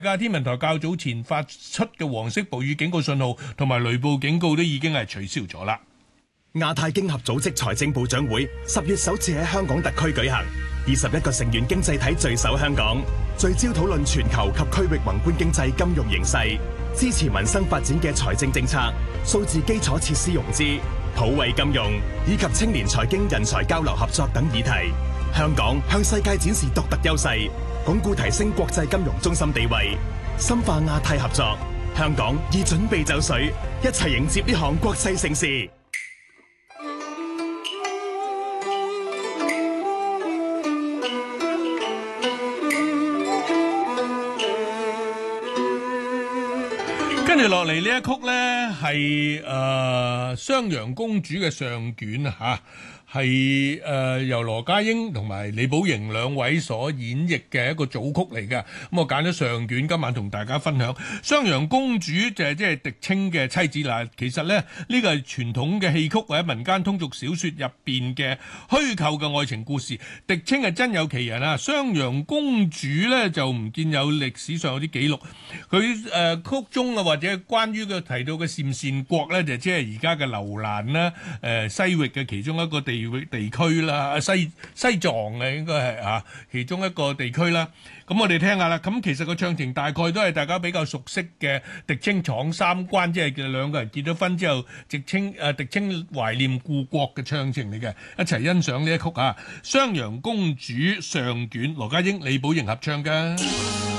天文台較早前發出嘅黃色暴雨警告信號同埋雷暴警告都已經係取消咗啦。 亞太經合組織財政部長會10月首次喺香港特區舉行，21個成員經濟體聚首香港，聚焦討論全球及區域宏觀經濟金融形勢，支持民生發展嘅財政政策、數字基礎設施融資、普惠金融以及青年財經人才交流合作等議題。香港向世界展示獨特優勢，鞏固提升國際金融中心地位，深化亞太合作。香港已準備就緒，一齊迎接呢項國際盛事。 跟住落嚟呢一曲呢，係雙陽公主嘅上卷啊，係由羅家英同埋李寶瑩兩位所演繹嘅一個組曲嚟嘅。咁我揀咗上卷，今晚同大家分享。雙陽公主就係即係狄青嘅妻子啦。其實呢，呢個係傳統嘅戲曲或者民間通俗小説入邊嘅虛構嘅愛情故事。狄青係真有其人啊。雙陽公主呢，就唔見有歷史上有啲記錄。佢曲中啊或者關於佢提到嘅鄯善國呢，就即係而家嘅樓蘭啦，西域嘅其中一個地區啦，西藏嘅應該係其中一個地區啦。咁我哋聽下啦。咁其實個唱情大概都係大家比較熟悉嘅狄青闖三關，即係兩個人結咗婚之後，狄青懷念故國嘅唱情嚟嘅。一齊欣賞呢一曲啊！雙陽公主上卷，羅家英、李寶瑩合唱㗎。